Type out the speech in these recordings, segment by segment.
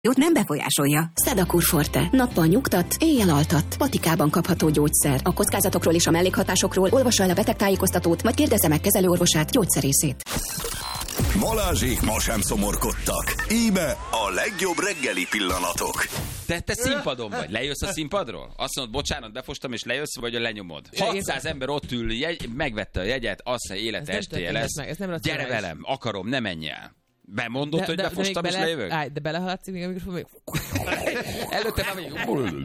jót nem befolyásolja. Sedakur Forte. Nappal nyugtat, éjjel altat. Patikában kapható gyógyszer. A kockázatokról és a mellékhatásokról olvassa el a betegtájékoztatót, vagy kérdezze meg kezelőorvosát, gyógyszerészét. Balázsék ma sem szomorkodtak. Íme a legjobb reggeli pillanatok. Te színpadon vagy, lejössz a színpadról? Azt mondod, bocsánat, befostam, és lejössz, vagy lenyomod? 600 ember ott ül, megvette a jegyet, azt mondja, élete estéje lesz. Gyere velem, akarom, ne menj el. Bemondod, hogy befostam, és lejövök? De belehaladsz még a mikrofon, még... Előtte nem még...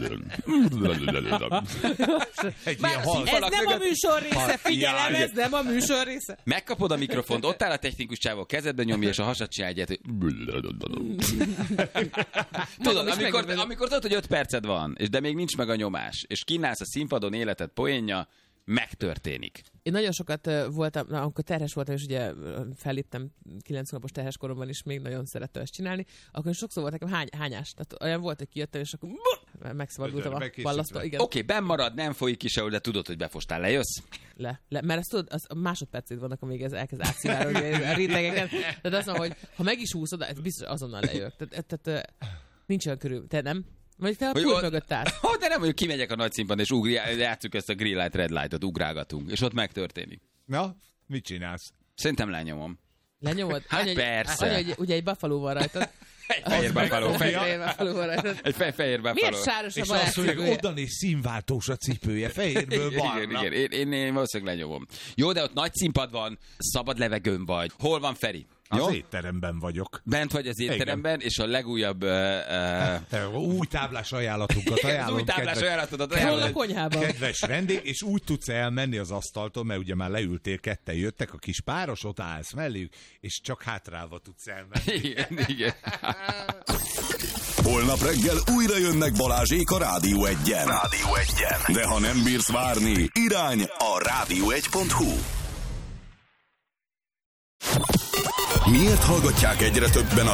Ez nem a műsor része, figyelem, ez nem a műsor része. Megkapod a mikrofont, ott áll a technikus csávó, kezedbe nyomja, és a hasad csinálj egyet, tudod, amikor tudod, hogy 5 perced van, de még nincs meg a nyomás, és kínálsz a színpadon életed poénja, megtörténik. Én nagyon sokat voltam, amikor terhes voltam, és ugye felléptem 9 hónapos terhes koromban is, még nagyon szerettem ezt csinálni, akkor sokszor volt nekem hányás. Tehát olyan volt, hogy kijöttem, és akkor megszabadultam a ballasztól. Oké, benn marad, nem folyik ki sehol, de tudod, hogy befostál, lejössz? Le. Mert ezt tudod, az másodpercig vannak, amíg ez elkezd átszivárogni a rétegeken. Tehát azt mondom, hogy ha meg is úszod, ez biztos azonnal lejövök. Tehát nincs olyan körül. Te nem? Vagy te a pult mögött állsz. De nem, hogy kimegyek a nagy színpadon, és játsszuk ezt a green light, red light-ot, ugrálgatunk, és ott megtörténik. Na, mit csinálsz? Szerintem lenyomom. Lenyomod? Hát persze. Anya, ugye egy buffalo van rajtad. Egy fehér buffalo. Egy fehér buffalo. Miért sáros a és azt mondja, hogy oda néz színváltós a cipője, fehérből barna. Igen, én valószínűleg lenyomom. Jó, de ott nagy színpad van, szabad levegőn vagy. Hol van Feri? Az étteremben vagyok. Bent vagy az étteremben, igen. És a legújabb... új táblás ajánlatunkat ajánlom. Új táblás ajánlatodat ajánlom. Hol a konyhában? Kedves vendég, és úgy tudsz elmenni az asztaltól, mert ugye már leültél, ketten jöttek, a kis páros, ott állsz melléjük, és csak hátrálva tudsz elmenni. Igen. Holnap reggel újra jönnek Balázsék a Rádió 1-en. De ha nem bírsz várni, irány a rádió1.hu. Miért hallgatják egyre többen a